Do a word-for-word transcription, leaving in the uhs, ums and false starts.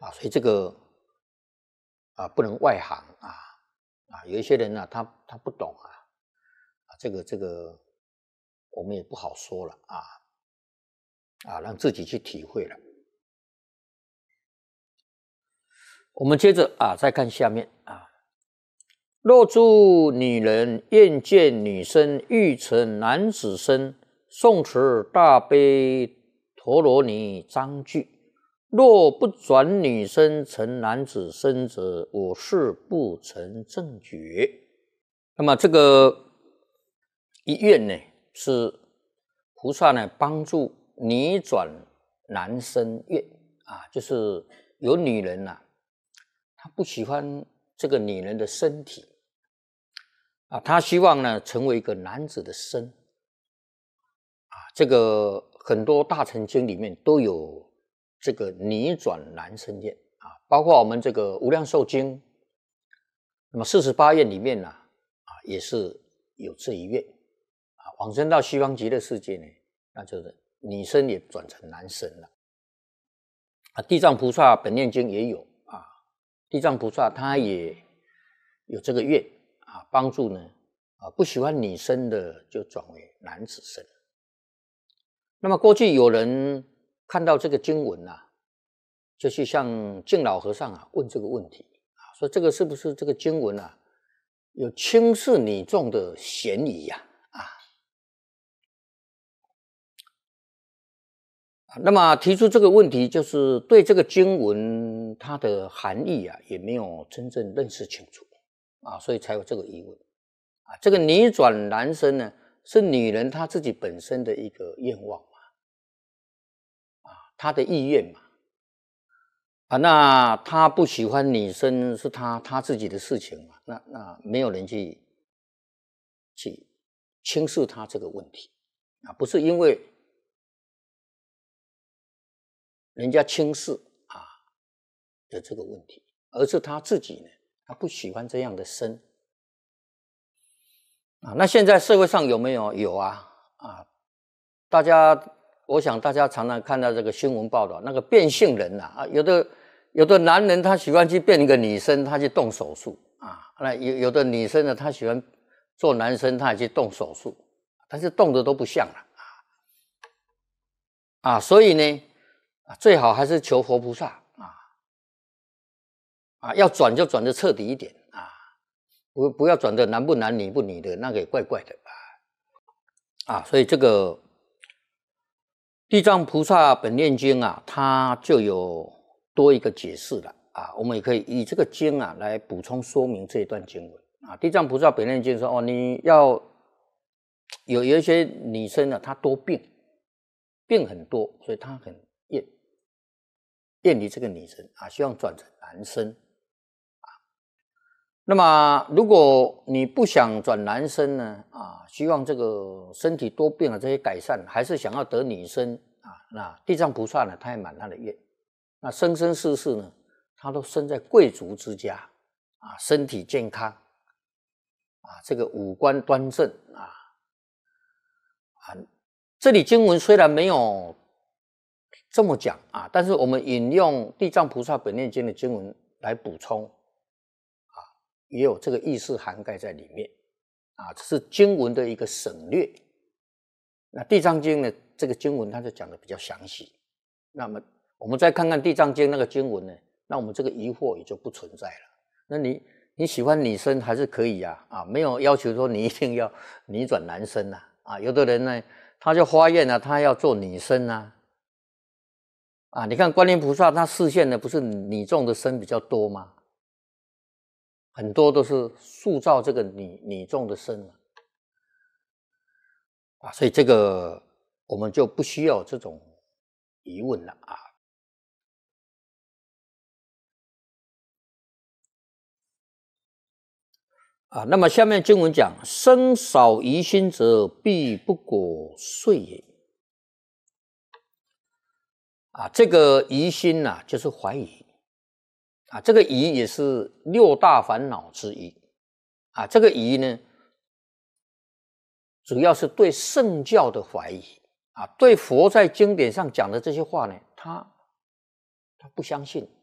啊，所以这个啊不能外行啊啊，有一些人呢、啊，他他不懂啊啊，这个这个我们也不好说了啊啊，让自己去体会了。我们接着啊，再看下面啊，若诸女人厌见女身，欲成男子身，诵持大悲陀罗尼章句。若不转女身成男子身者，我是不成正觉。那么这个一愿呢，是菩萨呢帮助女转男身愿啊，就是有女人呐、啊，她不喜欢这个女人的身体啊，她希望呢成为一个男子的身啊。这个很多大乘经里面都有这个女转男身愿啊，包括我们这个无量寿经，那么四十八愿里面呢啊，也是有这一愿啊，往生到西方极乐世界呢，那就是女身也转成男身了啊。地藏菩萨本愿经也有啊，地藏菩萨他也有这个愿啊，帮助呢啊不喜欢女身的就转为男子身。那么过去有人看到这个经文啊，就去向净老和尚啊问这个问题啊，说这个是不是这个经文啊有轻视女众的嫌疑呀？啊，那么提出这个问题，就是对这个经文它的含义啊，也没有真正认识清楚啊，所以才有这个疑问啊。这个女转男身呢，是女人她自己本身的一个愿望嘛，啊，她的意愿嘛。啊，那他不喜欢女生是他他自己的事情嘛？那那没有人去去轻视他这个问题啊，不是因为人家轻视啊的这个问题，而是他自己呢，他不喜欢这样的身啊。那现在社会上有没有？有啊啊！大家，我想大家常常看到这个新闻报道，那个变性人呐啊，有的。有的男人他喜欢去变一个女生，他去动手术啊。那有有的女生呢，她喜欢做男生，她也去动手术，但是动的都不像了啊。啊，所以呢，最好还是求佛菩萨啊啊，要转就转的彻底一点啊，不不要转的男不男女不女的，那个也怪怪的啊。啊，所以这个地藏菩萨本愿经啊，它就有多一个解释了啊，我们也可以以这个经啊来补充说明这一段经文啊。地藏菩萨本愿经说哦，你要有有一些女生呢，她多病，病很多，所以她很厌厌离这个女生啊，希望转成男生啊。那么如果你不想转男生呢啊，希望这个身体多病的这些改善，还是想要得女生啊，那地藏菩萨呢，他也满他的愿。那生生世世呢，他都生在贵族之家啊，身体健康啊，这个五官端正啊啊。这里经文虽然没有这么讲啊，但是我们引用地藏菩萨本愿经的经文来补充啊，也有这个意思涵盖在里面啊，这是经文的一个省略。那地藏经呢，这个经文它就讲的比较详细，那么我们再看看地藏经那个经文呢，那我们这个疑惑也就不存在了。那你你喜欢女生还是可以啊，啊，没有要求说你一定要女转男生啊，啊，有的人呢，他就发愿了，他要做女生啊，啊，你看观音菩萨他示现的不是女众的身比较多吗？很多都是塑造这个女女众的身啊，啊，所以这个我们就不需要这种疑问了啊。啊，那么下面经文讲，生少疑心者，必不果遂也。啊，这个疑心呐、啊，就是怀疑啊，这个疑也是六大烦恼之一啊。这个疑呢，主要是对圣教的怀疑啊，对佛在经典上讲的这些话呢，他他不相信